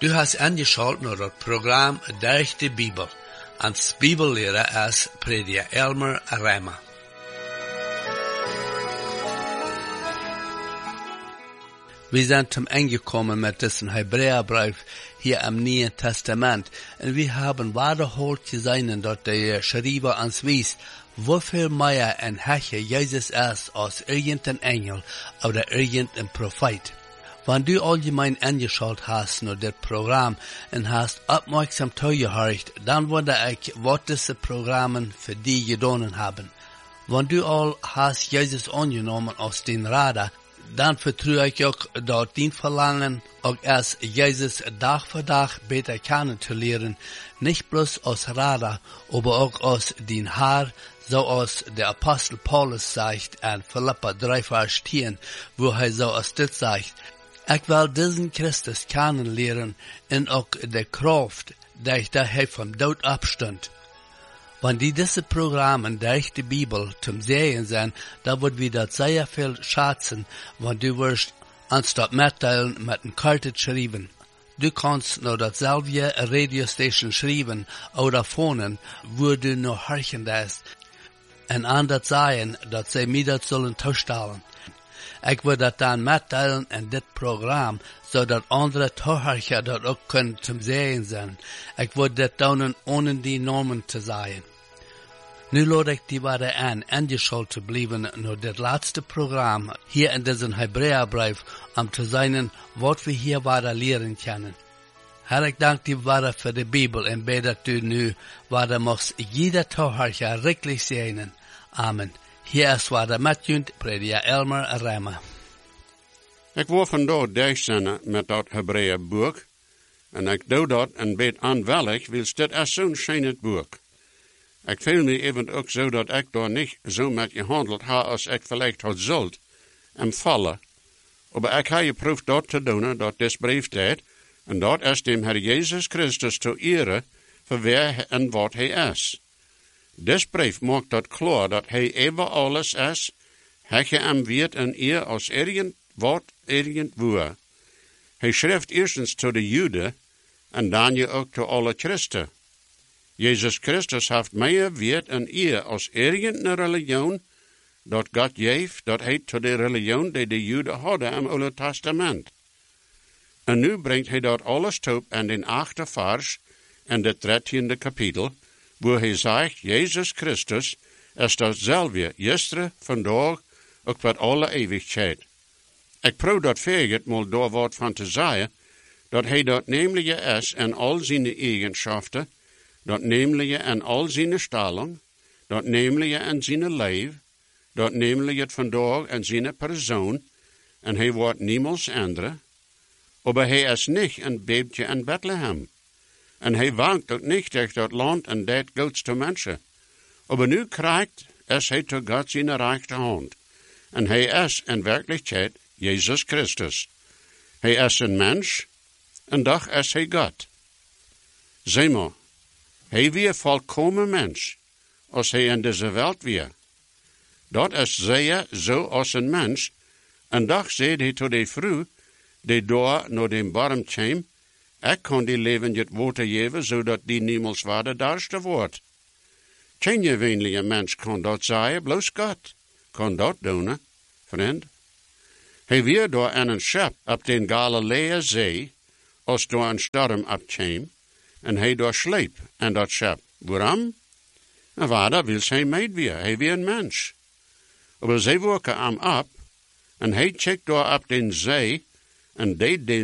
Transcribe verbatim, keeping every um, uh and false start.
Du hast angeschaut naar het programma Durch de Bibel. Als Bibellehrer ist Prediger Elmer Reimer. Wir sind zum Ende gekommen mit diesem Hebräerbrief hier im Neuen Testament. Und wir haben wiederholt gesehen, dass der Schreiber uns wies, wofür mehr ein Herr Jesus ist als irgendein Engel oder irgendein Prophet. Wenn du allgemein angeschaut hast nur das Programm und hast aufmerksam zugehört, dann würde ich, was diese Programme für dich getan haben. Wenn du all hast Jesus angenommen als den Radar, dann vertraue ich auch, dass dein Verlangen auch erst Jesus Tag für Tag besser kennenzulernen, nicht bloß als Radar, aber auch als den Herr, so als der Apostel Paulus sagt in Philippa drei Vers zehn, wo er so als das sagt, ich will diesen Christus kennenlernen und auch der Kraft, die er vom Tod abstand. Wenn die diese Programme durch die Bibel zum Sehen sind, da wird wieder sehr viel schätzen, wenn du wirst anstatt mitteilen mit einem Karte schreiben. Du kannst nur dasselbe Radiostation schreiben oder phonen, wo du noch horchen lässt. Und anders sagen, dass sie mir das sollen zustellen. Ich würde das dann mitteilen in das Programm, so dass andere Zuhörer das auch können zum Sehen sein. Ich würde das tun, ohne die Normen zu sein. Nu lade ich die weiter an, angeschaut zu bleiben, nur das letzte Programm hier in diesem Hebräerbrief, um zu sein, was wir hier weiter lernen können. Herr, ich danke dir weiter für die Bibel und bete, dass du nu weiter machst, jeder Zuhörer richtig sehen. Amen. Hier ist weiter Matthew, Prediger Elmer Reimer. Ik wil vandaag durchzenden met dat Hebreeënboek. En ik doe dat een beetje aanwillig, want dit is zo'n schijnend boek. Ik voel me even ook zo dat ik daar niet zo met gehandeld heb als ik vielleicht had zult. En vallen. Maar ik heb geproefd dat te doen, dat dit brief deed. En dat is dem Herr Jezus Christus te ere, voor wie en wat hij is. Dit brief maakt dat klaar dat hij even alles is, hij hem weet en eer als irgend wat, irgend woe. Hij schrijft eerstens tot de Joden en dan je ook tot alle Christen. Jezus Christus heeft meer weet en eer als irgendeine religion dat God geeft, dat hij tot de religion die de Joden hadden im Oude Testament. En nu brengt hij dat alles toe in den achte vers en het dertiende kapitel, wo hij zegt, Jezus Christus is datzelfde, gisteren, vandaag, ook wat alle eeuwigheid. Ik probeer dat veerget mal door wat van te zeggen, dat hij dat nemelijk is in al zijn eigenschappen, dat nemelijk in al zijn stelling, dat nemelijk in zijn leven, dat nemelijk het vandaag in zijn persoon, en hij wordt niemals andere, maar hij is niet een babytje in Bethlehem. En hij wankt ook niet durch dat land en dat Gods te mensen. Maar nu krijgt is hij tot God zijn rechte hand. En hij is in werkelijkheid Jezus Christus. Hij is een mens, en doch is hij God. Zeg maar, hij weer volkomen mens, als hij in deze wereld weer. Dat is zeer zo als een mens, en doch zei hij tot de vrouw, die door naar de barm kwam, ik kan die leven het water geven, zodat die niemals waarde darste wordt. Geen gewöhnliche mens kan dat zeggen, bloos God kan dat doen, vriend. Hij weer door een schip op den Galilee zee, als door een storm opkwam, en hij door sleep en dat schip. Waarom? En waar wil zijn meid weer, hij weer een mens. Maar zij woken hem op, en hij checkt door op den zee, en deed den